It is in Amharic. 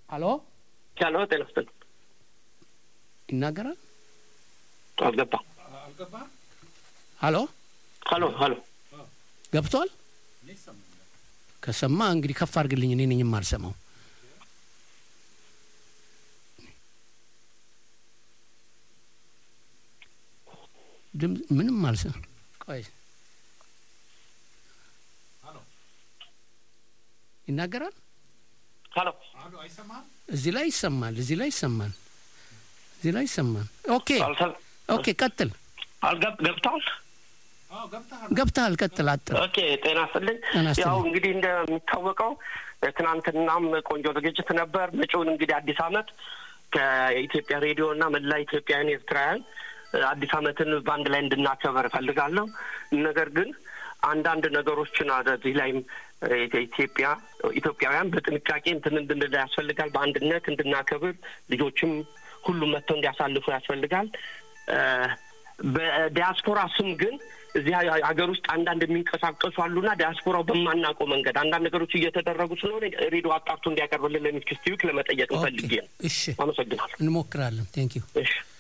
ሄሎ ተነስተን ይናገራል አልገባ ሄሎ ገብቷል ከሰማ እንግዲህ ከፍ አድርግልኝ እኔ ነኝ የማልሰማው ምንም አልሰማም ቆይ ይናገራል ሄሎ አይሰማም እዚህ ላይ ይሰማል ኦኬ ቀጥል ገብታል ቀጥል አጥር ኦኬ ጤና ይስጥልኝ ያው እንግዲህ እንደሚታወቀው ትናንትናም ቆንጆ ዝግጅት ነበር መጪውን እንግዲህ አዲስ አመት ከኢትዮጵያ ሬዲዮና መላ ኢትዮጵያውያን ኤርትራውያን አዲስ አመትን ባንድ ላይ እንድናከብር ፈልጋለሁ ነገር ግን አንዳንድ ነገሮችን አደዚህ ላይም ኢትዮጵያውያን በጥንቃቄ እንድንል ያስፈልጋል በአንድነት እንድናከብር ልጆችም ሁሉም መጥተው እንዲያሳልፉ ያስፈልጋል በዲያስፖራ ስም ግን እዚህ ሀገር ውስጥ አንዳንድ የሚንቀሳቀሱ አሉና ዲያስፖራው በማናውቀው መንገድ አንዳንድ ነገሮች እየተደረጉ ስለሆነ ሬዲዮ አጣርቶ እንዲያቀርብልን ለሚስክስቲክ ለመጠየቅ ፈልጌ ነው እሺ አመሰግናለሁ እንሞክራለን ቴንክ ዩ እሺ